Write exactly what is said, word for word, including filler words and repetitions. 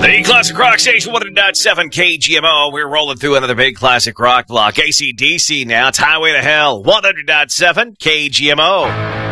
The Classic Rock Station, one hundred point seven K G M O. We're rolling through another big classic rock block. A C D C now. It's Highway to Hell, one hundred point seven K G M O.